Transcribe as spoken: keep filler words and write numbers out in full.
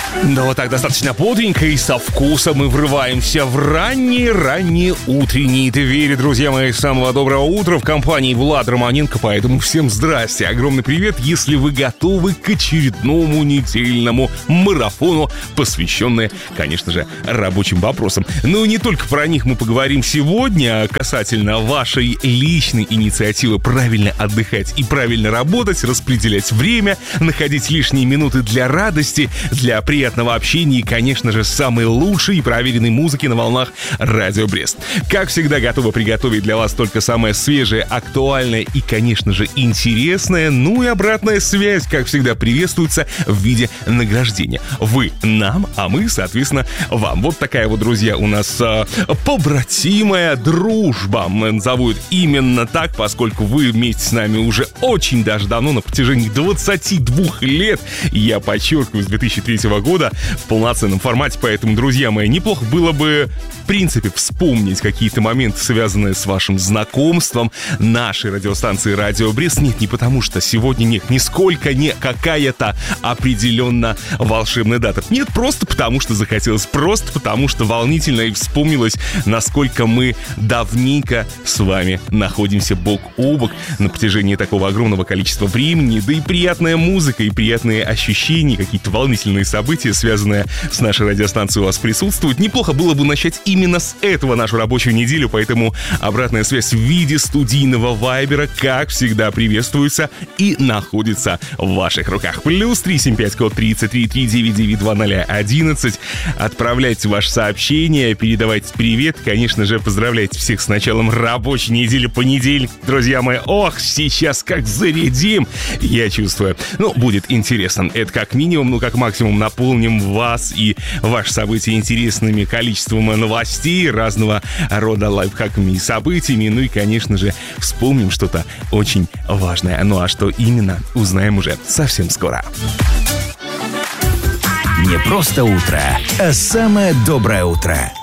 Да вот так достаточно бодренько и со вкусом мы врываемся в ранние-ранние утренние двери, друзья мои. Самого доброго утра в компании Влад Романенко, поэтому всем здрасте, огромный привет, если вы готовы к очередному недельному марафону, посвященному, конечно же, рабочим вопросам. Ну и не только про них мы поговорим сегодня, касательно вашей личной инициативы правильно отдыхать и правильно работать, распределять время, находить лишние минуты для радости, для приятного общения и, конечно же, самой лучшей и проверенной музыки на волнах Радио Брест. Как всегда, готовы приготовить для вас только самое свежее, актуальное и, конечно же, интересное. Ну и обратная связь, как всегда, приветствуется в виде награждения. Вы нам, а мы, соответственно, вам. Вот такая вот, друзья, у нас э, побратимая дружба. Назову это именно так, поскольку вы вместе с нами уже очень даже давно, на протяжении двадцати двух лет, я подчеркиваю, с две тысячи третьего года, в полноценном формате, поэтому, друзья мои, неплохо было бы, в принципе, вспомнить какие-то моменты, связанные с вашим знакомством нашей радиостанции Радио Брест. Нет, не потому что сегодня нет, нисколько не какая-то определенно волшебная дата. Нет, просто потому что захотелось, просто потому что волнительно и вспомнилось, насколько мы давненько с вами находимся бок о бок на протяжении такого огромного количества времени, да и приятная музыка, и приятные ощущения, какие-то волнительные события, связанные с нашей радиостанцией, у вас присутствуют. Неплохо было бы начать именно с этого нашу рабочую неделю, поэтому обратная связь в виде студийного вайбера, как всегда, приветствуется и находится в ваших руках. Плюс три семь пять, код тридцать три три девять девять два ноль одиннадцать. Отправляйте ваше сообщение, передавайте привет, конечно же, поздравляйте всех с началом рабочей недели, понедельник, друзья мои. Ох, сейчас как зарядим, я чувствую. Ну, будет интересно. Это как минимум, ну, как максимум наполним вас и ваши события интересными количеством новостей, разного рода лайфхаками и событиями. Ну и, конечно же, вспомним что-то очень важное. Ну а что именно, узнаем уже совсем скоро. Не просто утро, а самое доброе утро.